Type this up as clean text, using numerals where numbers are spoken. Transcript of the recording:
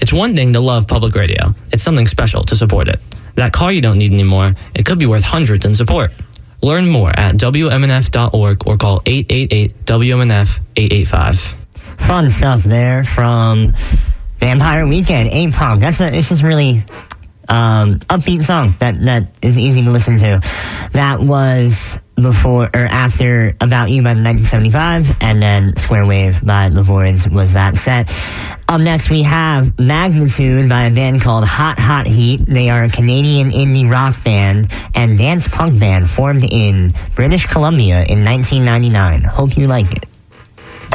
It's one thing to love public radio. It's something special to support it. That car you don't need anymore, it could be worth hundreds in support. Learn more at WMNF.org or call 888-WMNF-885. Fun stuff there from Vampire Weekend, A-Punk. It's just really upbeat song that is easy to listen to. That was before or after About You by the 1975, and then Square Wave by The Voids was that set. Up next, we have Magnitude by a band called Hot Hot Heat. They are a Canadian indie rock band and dance punk band formed in British Columbia in 1999. Hope you like it.